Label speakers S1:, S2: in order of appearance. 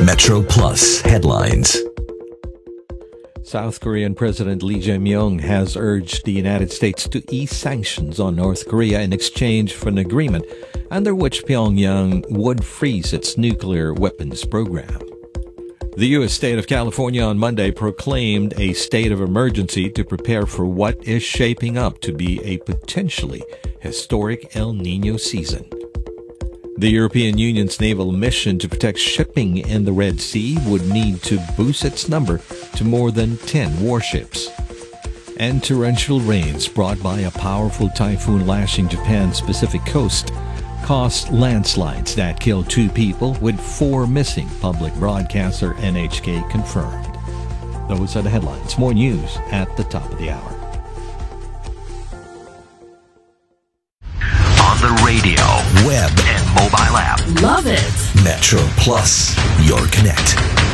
S1: Metro Plus headlines.
S2: South Korean President Lee Jae-myung has urged the United States to ease sanctions on North Korea in exchange for an agreement under which Pyongyang would freeze its nuclear weapons program. The U.S. state of California on Monday proclaimed a state of emergency to prepare for what is shaping up to be a potentially historic El Niño season. The European Union's naval mission to protect shipping in the Red Sea would need to boost its number to more than 10 warships. And torrential rains brought by a powerful typhoon lashing Japan's Pacific coast caused landslides that killed 2 people, with 4 missing, public broadcaster NHK confirmed. Those are the headlines. More news at the top of the hour.
S1: On the radio, web, and mobile app.
S3: Love it.
S1: Metro Plus, your connect.